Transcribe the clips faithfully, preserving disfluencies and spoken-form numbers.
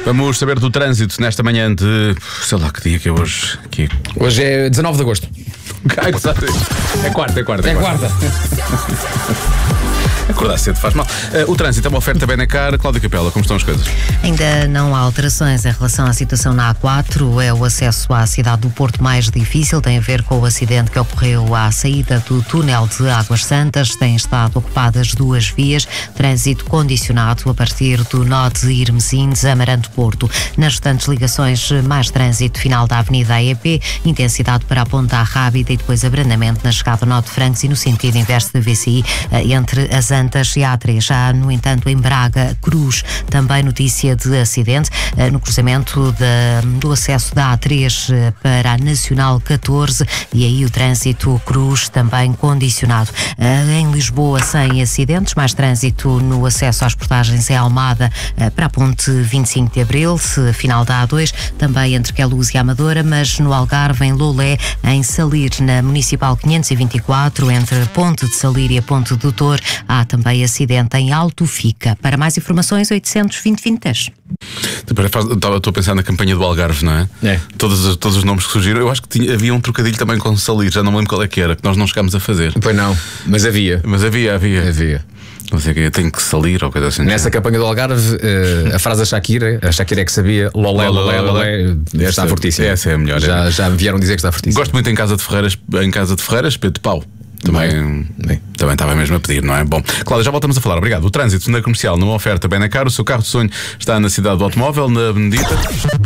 Vamos saber do trânsito nesta manhã de... sei lá que dia que é hoje. Que... Hoje é dezanove de agosto. É quarta, é quarta. É quarta. Acordar cedo faz mal. Uh, o trânsito é uma oferta Benacar. Cláudia Capela, como estão as coisas? Ainda não há alterações em relação à situação na A quatro. É o acesso à cidade do Porto mais difícil. Tem a ver com o acidente que ocorreu à saída do túnel de Águas Santas. Têm estado ocupadas duas vias. Trânsito condicionado a partir do nó de Irmesinde, Amarante-Porto. Nas restantes ligações, mais trânsito final da Avenida A E P. Intensidade para a Ponta Rábida e depois abrandamento na chegada ao nó de Francos e no sentido inverso da V C I, entre as Antas e A três. Já, no entanto, em Braga, Cruz, também notícia de acidente no cruzamento de, do acesso da A três para a Nacional catorze, e aí o trânsito Cruz também condicionado. Em Lisboa, sem acidentes, mais trânsito no acesso às portagens em Almada para a ponte vinte e cinco de Abril, final da A dois, também entre Queluz e Amadora, mas no Algarve, em Lolé, em Salir, na Municipal quinhentos e vinte e quatro, entre Ponte de Salir e a Ponte do Tor, há também acidente em Alto Fica. Para mais informações, oitocentos e vinte, vinte, dez. Estou a pensar na campanha do Algarve, não é? É. Todos, todos os nomes que surgiram. Eu acho que tinha, havia um trocadilho também com Salir, já não me lembro qual é que era, que nós não chegámos a fazer. Pois não, mas havia. Mas havia, havia. Havia. Não sei o que, tenho que salir ou coisa assim. Nessa campanha do Algarve, uh, a frase da Shakira, a Shakira é que sabia, lolé, lolé, lolé, está fortíssima. Essa é a melhor. Já, é. já me vieram dizer que está fortíssima. Gosto muito em Casa de Ferreiras, em Casa de Ferreiras, Pedro de Pau. Também, Bem. também estava mesmo a pedir, não é? Bom, Cláudia, já voltamos a falar. Obrigado. O trânsito na comercial, numa oferta Benacar. O seu carro de sonho está na cidade do automóvel, na Benedita.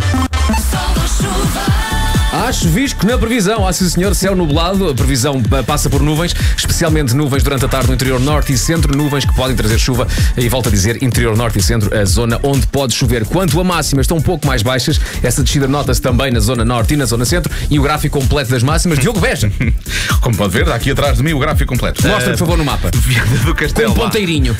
Há chuvisco na previsão, há sim senhor, céu nublado, a previsão passa por nuvens, especialmente nuvens durante a tarde no interior norte e centro, nuvens que podem trazer chuva, e volto a dizer, interior norte e centro, a zona onde pode chover. Quanto a máximas, estão um pouco mais baixas, essa descida nota-se também na zona norte e na zona centro, e o gráfico completo das máximas, Diogo Beja. Como pode ver, aqui atrás de mim o gráfico completo. Mostra, por favor, no mapa. Viana do Castelo. Com um ponteirinho.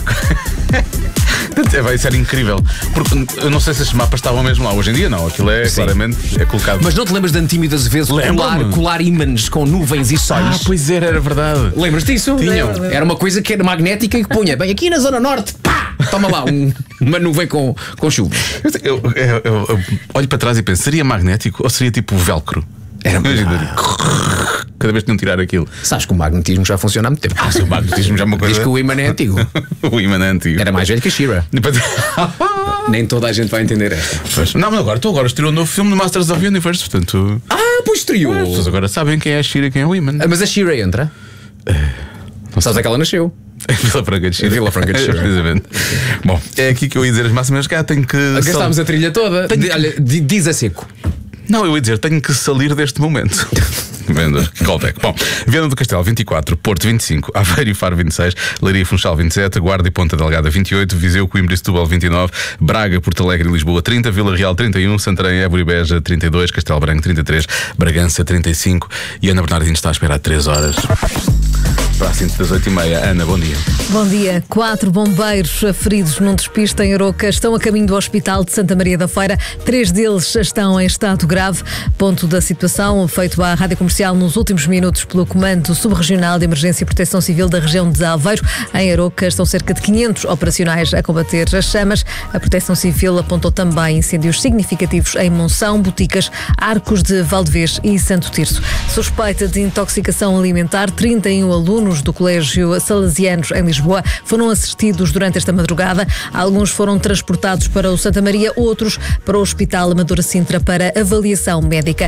É, isso era incrível. Porque eu não sei se estes mapas estavam mesmo lá. Hoje em dia não, aquilo é, sim, claramente é colocado. Mas não te lembras de Antímio das vezes colar, colar ímãs com nuvens e sóis? Ah, pois era, era verdade. Lembras disso? Tinham. Era uma coisa que era magnética e que punha, bem, aqui na zona norte, pá! Toma lá, um, uma nuvem com, com chuva. Eu, eu, eu, eu, eu olho para trás e penso, seria magnético ou seria tipo velcro? Era ah. Cada vez que tinham de tirar aquilo. Sabes que o magnetismo já funciona há muito tempo. Ah, sim, o magnetismo já é uma coisa. Diz que o ímã é antigo. O ímã é antigo. Era mais velho que a She-Ra. Nem toda a gente vai entender esta. Pois. Não, mas agora, tu agora estreou um novo filme no Masters of the Universe, portanto. Ah, pois estreou. As pessoas agora sabem quem é a She-Ra e quem é o ímã. Ah, mas a She-Ra entra? Não sabes é que ela nasceu. Em Vila Franca de Xira. Vila Franca de Xira. Precisamente. Bom, é aqui que eu ia dizer as máximas cá, tenho que. Gastámos a trilha toda. Tenho... Olha, diz a seco. Não, eu ia dizer, tenho que sair deste momento. Vendas, callback. Bom, Viana do Castelo vinte e quatro, Porto vinte e cinco, Aveiro e Faro vinte e seis, Leiria e Funchal vinte e sete, Guarda e Ponta Delgada vinte e oito, Viseu, Coimbra e Setúbal vinte e nove, Braga, Porto Alegre e Lisboa trinta, Vila Real trinta e um, Santarém, Évora e Beja trinta e dois, Castelo Branco trinta e três, Bragança trinta e cinco e Ana Bernardino está a esperar há três horas. Para a cinco das oito e meia. Ana, bom dia. Bom dia. Quatro bombeiros feridos num despiste em Aroca estão a caminho do Hospital de Santa Maria da Feira. Três deles estão em estado grave. Ponto da situação feito à Rádio Comercial nos últimos minutos pelo Comando Subregional de Emergência e Proteção Civil da região de Aveiro. Em Aroca estão cerca de quinhentos operacionais a combater as chamas. A Proteção Civil apontou também incêndios significativos em Monção, Boticas, Arcos de Valdevez e Santo Tirso. Suspeita de intoxicação alimentar, trinta e um alunos do Colégio Salesianos em Lisboa foram assistidos durante esta madrugada. Alguns foram transportados para o Santa Maria, outros para o Hospital Amadora Sintra para avaliação médica.